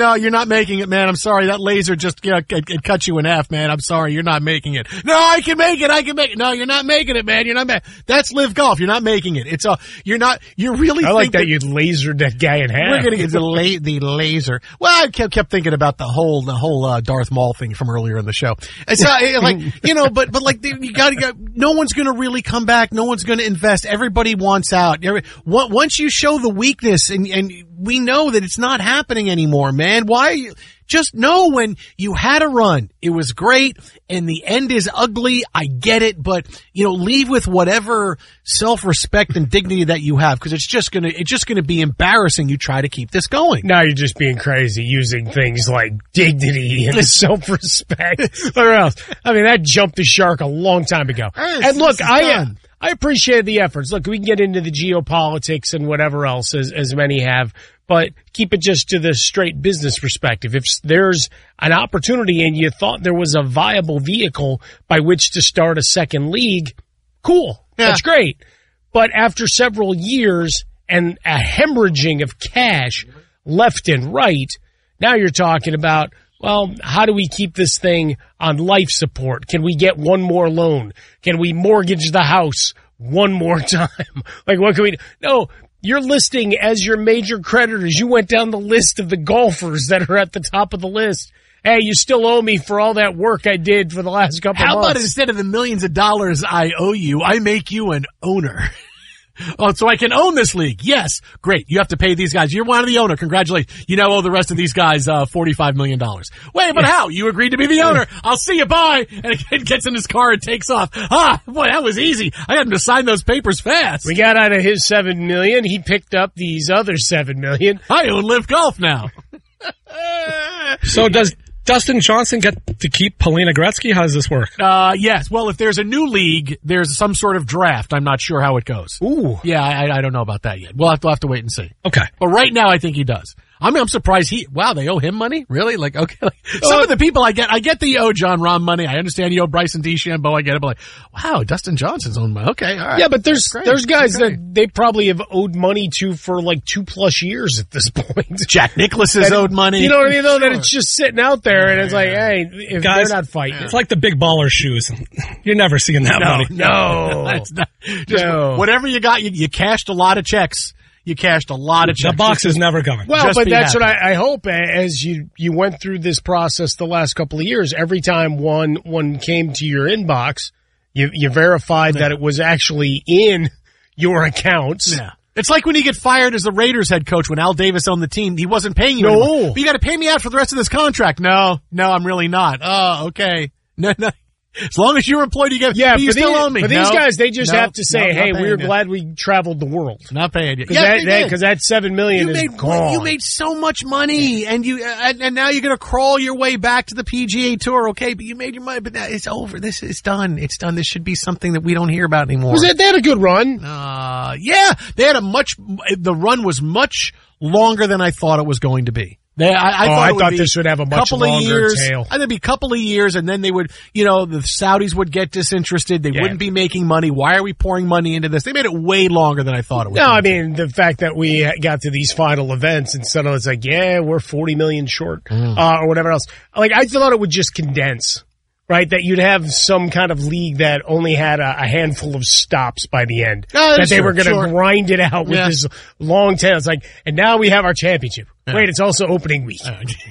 No, you're not making it, man. I'm sorry. That laser just, it cut you in half, man. I'm sorry. You're not making it. No, I can make it. No, you're not making it, man. You're not making it. That's Live Golf. You're not making it. You really I like that you lasered that guy in half. We're going to get the laser. Well, I kept thinking about the whole Darth Maul thing from earlier in the show. It's no one's going to really come back. No one's going to invest. Everybody wants out. Once you show the weakness and we know that it's not happening anymore, man. Why? Just know when you had a run, it was great, and the end is ugly. I get it, but leave with whatever self-respect and dignity that you have, because it's just gonna be embarrassing. You try to keep this going. Now you're just being crazy, using things like dignity and self-respect. Or else, I mean, that jumped the shark a long time ago. And look, I appreciate the efforts. Look, we can get into the geopolitics and whatever else, as many have, but keep it just to the straight business perspective. If there's an opportunity and you thought there was a viable vehicle by which to start a second league, cool. Yeah. That's great. But after several years and a hemorrhaging of cash left and right, now you're talking about, well, how do we keep this thing on life support? Can we get one more loan? Can we mortgage the house one more time? What can we do? No, you're listing as your major creditors. You went down the list of the golfers that are at the top of the list. Hey, you still owe me for all that work I did for the last couple of months. How about instead of the millions of dollars I owe you, I make you an owner? Oh, so I can own this league. Yes. Great. You have to pay these guys. You're one of the owner. Congratulations. You now owe the rest of these guys, $45 million. Wait, but how? You agreed to be the owner. I'll see you. Bye. And it gets in his car and takes off. Boy, that was easy. I got him to sign those papers fast. We got out of his $7 million. He picked up these other $7 million. I own Live Golf now. So does Dustin Johnson get to keep Paulina Gretzky? How does this work? Yes. Well, if there's a new league, there's some sort of draft. I'm not sure how it goes. Ooh. Yeah, I don't know about that yet. We'll have to wait and see. Okay. But right now, I think he does. I'm surprised they owe him money? Really? Some of the people I get the Jon Rahm money. I understand you owe Bryson DeChambeau. I get it. But wow, Dustin Johnson's own money. Okay. All right. Yeah, but there's guys that they probably have owed money to for 2+ years at this point. Jack Nicklaus has owed money. You know what I mean? Though, that it's just sitting out there and it's hey, if guys, they're not fighting. It's like the big baller shoes. You're never seeing that money. No. That's not, whatever you got, you cashed a lot of checks. You cashed a lot of checks. The box is never gone. Well, but that's what I hope. As you went through this process the last couple of years, every time one came to your inbox, you verified that it was actually in your accounts. Yeah. It's like when you get fired as the Raiders head coach when Al Davis owned the team. He wasn't paying you anymore. But you got to pay me out for the rest of this contract. No, I'm really not. Oh, okay. No. As long as you're employed, you get. Yeah, you still owe me. For these guys, they just have to say, "Hey, we're glad we traveled the world." Not paying you because that $7 million is gone. You made so much money, and now you're going to crawl your way back to the PGA Tour. Okay, but you made your money, but it's over. This is done. It's done. This should be something that we don't hear about anymore. They had a good run? Yeah, they had the run was much longer than I thought it was going to be. I thought this would have a much longer tail. I think it'd be a couple of years, and then they would, the Saudis would get disinterested. They wouldn't be making money. Why are we pouring money into this? They made it way longer than I thought it would. No, I mean, the fact that we got to these final events and suddenly it's we're $40 million short, or whatever else. I thought it would just condense. Right, that you'd have some kind of league that only had a handful of stops by the end. That they were going to grind it out with this long tail. It's and now we have our championship. Yeah. Wait, it's also opening week.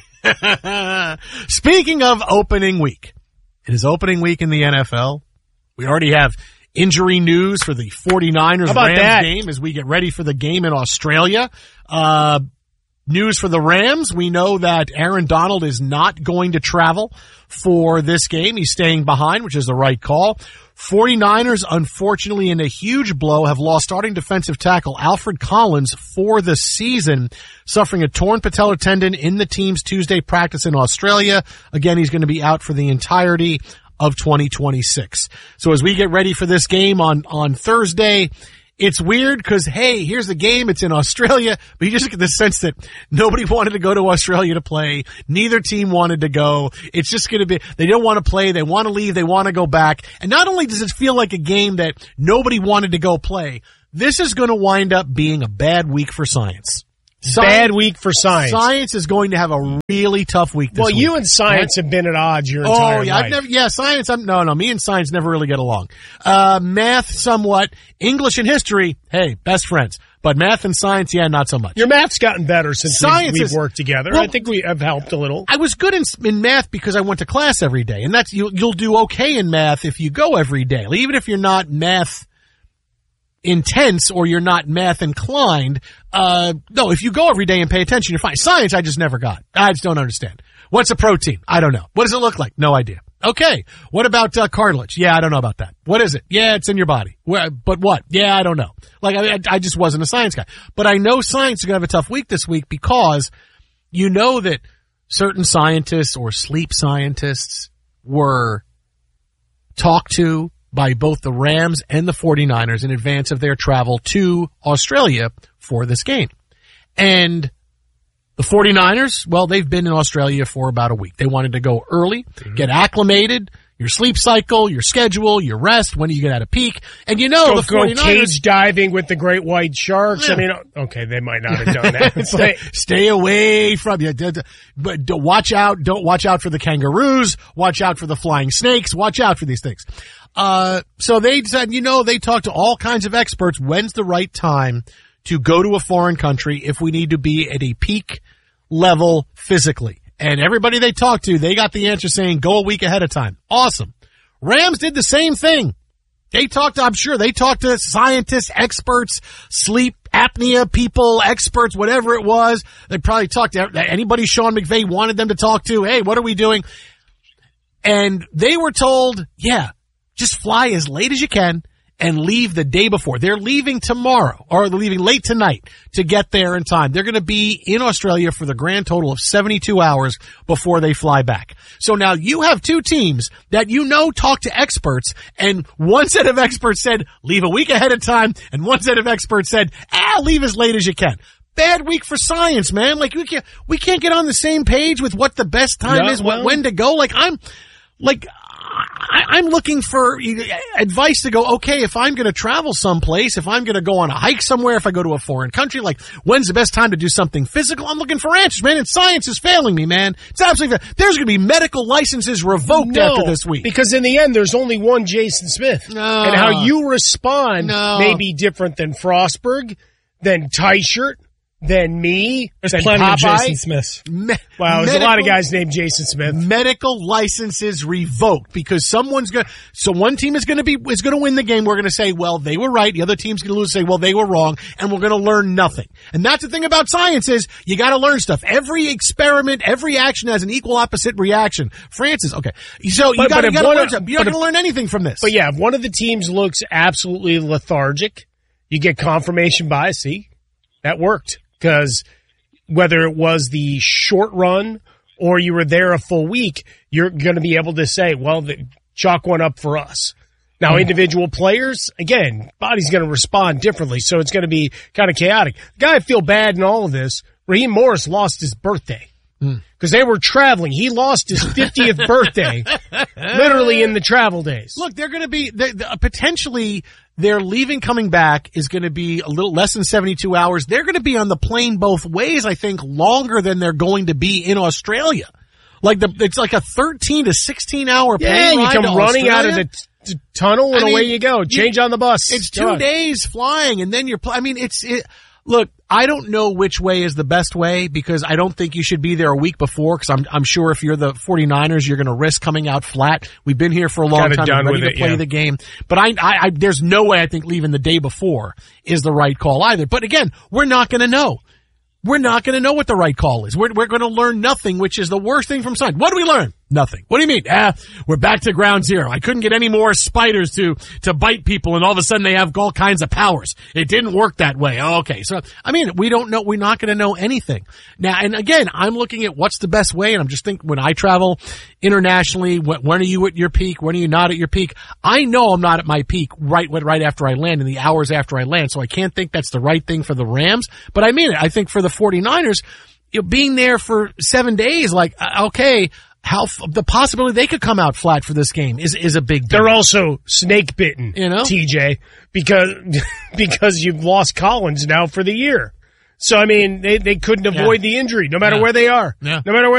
Speaking of opening week, it is opening week in the NFL. We already have injury news for the 49ers-Rams game as we get ready for the game in Australia. News for the Rams. We know that Aaron Donald is not going to travel for this game. He's staying behind, which is the right call. 49ers, unfortunately, in a huge blow, have lost starting defensive tackle Alfred Collins for the season, suffering a torn patellar tendon in the team's Tuesday practice in Australia. Again, he's going to be out for the entirety of 2026. So as we get ready for this game on Thursday, it's weird because, hey, here's the game. It's in Australia. But you just get the sense that nobody wanted to go to Australia to play. Neither team wanted to go. It's just going to be, they don't want to play. They want to leave. They want to go back. And not only does it feel like a game that nobody wanted to go play, this is going to wind up being a bad week for science. Bad week for science. Science is going to have a really tough week this week. Well, you and science have been at odds your entire life. Science, me and science never really get along. Math, somewhat. English and history, hey, best friends. But math and science, not so much. Your math's gotten better since we've worked together. Well, I think we have helped a little. I was good in math because I went to class every day. And that's, you'll do okay in math if you go every day. Even if you're not math intense or you're not math inclined, no, if you go every day and pay attention, you're fine. Science, I just never got. I just don't understand. What's a protein? I don't know. What does it look like? No idea. Okay. What about cartilage? Yeah, I don't know about that. What is it? Yeah, it's in your body. But what? Yeah, I don't know. I just wasn't a science guy. But I know science is going to have a tough week this week because you know that certain scientists or sleep scientists were talked to by both the Rams and the 49ers in advance of their travel to Australia for this game. And the 49ers, well, they've been in Australia for about a week. They wanted to go early, get acclimated, your sleep cycle, your schedule, your rest, when do you get out of peak. And the 49ers... Go cage diving with the great white sharks. Yeah. I mean, okay, they might not have done that. Stay away from you. But don't watch out for the kangaroos. Watch out for the flying snakes. Watch out for these things. So they said, they talked to all kinds of experts. When's the right time to go to a foreign country if we need to be at a peak level physically? And everybody they talked to, they got the answer saying go a week ahead of time. Awesome. Rams did the same thing. They talked to scientists, experts, sleep apnea people, experts, whatever it was. They probably talked to anybody Sean McVay wanted them to talk to. Hey, what are we doing? And they were told, just fly as late as you can and leave the day before. They're leaving tomorrow, or they're leaving late tonight to get there in time. They're going to be in Australia for the grand total of 72 hours before they fly back. So now you have two teams that talk to experts, and one set of experts said leave a week ahead of time, and one set of experts said, leave as late as you can. Bad week for science, man. We can't get on the same page with what the best time is, when to go. I'm looking for advice to go, okay, if I'm going to travel someplace, if I'm going to go on a hike somewhere, if I go to a foreign country, when's the best time to do something physical? I'm looking for answers, man, and science is failing me, man. It's absolutely there's going to be medical licenses revoked after this week. Because in the end, there's only one Jason Smith. And how you respond may be different than Frostberg, than Teichert, than me, there's than plenty Popeye. of Jason Smiths. There's a lot of guys named Jason Smith. Medical licenses revoked because one team is going to win the game. We're going to say, well, they were right. The other team's going to lose, say, well, they were wrong, and we're going to learn nothing. And that's the thing about science is you got to learn stuff. Every experiment, every action has an equal opposite reaction. Francis, okay. So you got to learn stuff. You're not going to learn anything from this. But if one of the teams looks absolutely lethargic, you get confirmation bias. See, that worked. Because whether it was the short run or you were there a full week, you're going to be able to say, well, chalk one up for us. Now, individual players, again, body's going to respond differently, so it's going to be kind of chaotic. The guy I feel bad in all of this, Raheem Morris lost his birthday. Because they were traveling. He lost his 50th birthday literally in the travel days. Look, they're going to be potentially their leaving coming back is going to be a little less than 72 hours. They're going to be on the plane both ways, I think, longer than they're going to be in Australia. It's like a 13 to 16 hour plane ride. Yeah, you come running Australia. out of the tunnel and away you go. Change on the bus. It's 2 days flying and then look, I don't know which way is the best way because I don't think you should be there a week before because I'm sure if you're the 49ers, you're going to risk coming out flat. We've been here for a long time. We're ready to play the game. But I there's no way I think leaving the day before is the right call either. But again, we're not going to know. We're not going to know what the right call is. We're going to learn nothing, which is the worst thing from science. What do we learn? Nothing. What do you mean? We're back to ground zero. I couldn't get any more spiders to bite people and all of a sudden they have all kinds of powers. It didn't work that way. Okay. So, we don't know. We're not going to know anything. Now, and again, I'm looking at what's the best way and I'm just thinking when I travel internationally, when are you at your peak? When are you not at your peak? I know I'm not at my peak right after I land in the hours after I land. So I can't think that's the right thing for the Rams, but I mean it. I think for the 49ers, being there for 7 days, okay, the possibility they could come out flat for this game is a big deal. They're also snake bitten, TJ, because you've lost Collins now for the year. So, I mean, they couldn't avoid the injury no matter where they are. Yeah. No matter where